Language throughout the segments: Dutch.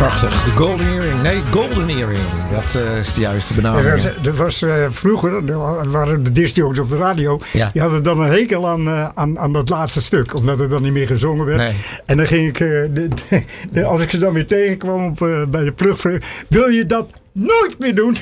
Prachtig. De Golden Earring. Nee, Golden Earring. Dat is de juiste benaming. Er was vroeger, er waren de discjockeys op de radio. Ja. Die hadden dan een hekel aan dat laatste stuk. Omdat er dan niet meer gezongen werd. Nee. En dan ging ik, als ik ze dan weer tegenkwam bij de plug. Wil je dat nooit meer doen?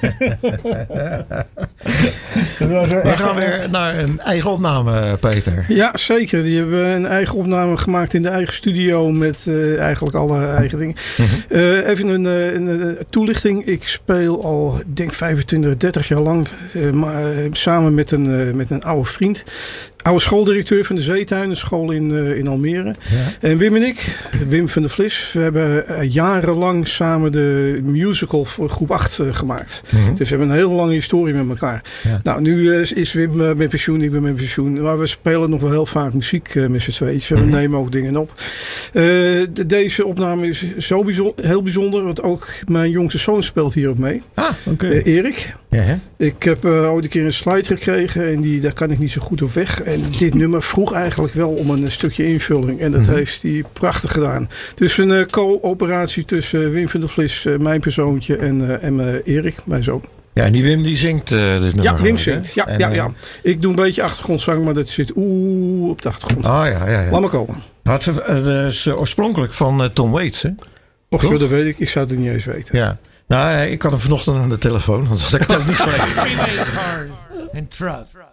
We gaan weer naar een eigen opname, Peter. Ja, zeker. Die hebben een eigen opname gemaakt in de eigen studio met eigenlijk alle eigen dingen. Even een toelichting. Ik speel al, denk 25, 30 jaar lang samen met een oude vriend. Oude schooldirecteur van de Zeetuinenschool in Almere. Ja. En Wim en ik, Wim van der Vlis, we hebben jarenlang samen de musical voor groep 8 gemaakt. Dus we hebben een hele lange historie met elkaar. Ja. Nou, nu is Wim met pensioen, ik ben met pensioen. Maar we spelen nog wel heel vaak muziek met z'n tweeën. We nemen ook dingen op. Deze opname is zo heel bijzonder, want ook mijn jongste zoon speelt hier ook mee. Erik. Ja, ik heb ooit een keer een slide gekregen en daar kan ik niet zo goed op weg. En dit nummer vroeg eigenlijk wel om een stukje invulling. En dat heeft hij prachtig gedaan. Dus een coöperatie tussen Wim van der Vlis, mijn persoontje, en Erik, mijn zoon. Ja, en die Wim die zingt dit nummer. Ja, Wim zingt. Ja. Ik doe een beetje achtergrondzang, maar dat zit op de achtergrond. Ja. Laat maar komen. Het is oorspronkelijk van Tom Waits, hè? Och, dat weet ik. Ik zou het niet eens weten. Ja. Nou, ik had hem vanochtend aan de telefoon. Anders had ik het ook niet geweten. And truck.